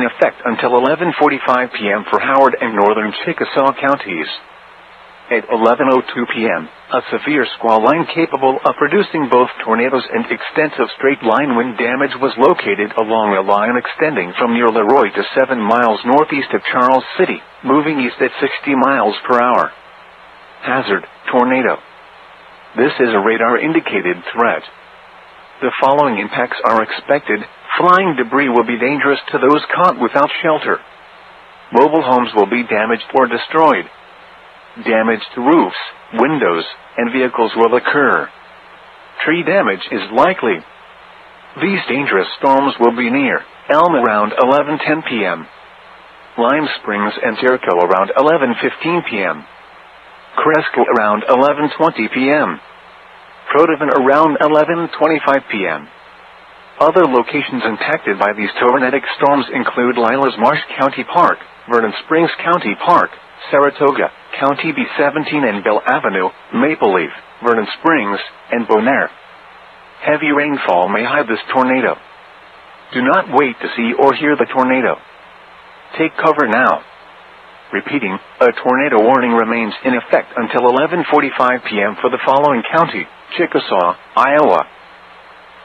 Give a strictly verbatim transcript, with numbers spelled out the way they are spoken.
in effect until eleven forty-five p m for Howard and northern Chickasaw counties. At eleven oh two p m, a severe squall line capable of producing both tornadoes and extensive straight-line wind damage was located along a line extending from near Leroy to seven miles northeast of Charles City, moving east at sixty miles per hour. Hazard: tornado. This is a radar-indicated threat. The following impacts are expected. Flying debris will be dangerous to those caught without shelter. Mobile homes will be damaged or destroyed. Damage to roofs, windows, and vehicles will occur. Tree damage is likely. These dangerous storms will be near Elm around eleven ten p m Lime Springs and Jericho around eleven fifteen p m Cresco around eleven twenty p m Protivin around eleven twenty-five p m Other locations impacted by these tornadic storms include Lilas Marsh County Park, Vernon Springs County Park, Saratoga County B seventeen and Bell Avenue, Maple Leaf, Vernon Springs, and Bonaire. Heavy rainfall may hide this tornado. Do not wait to see or hear the tornado. Take cover now. Repeating, a tornado warning remains in effect until eleven forty-five p m for the following county: Chickasaw, Iowa,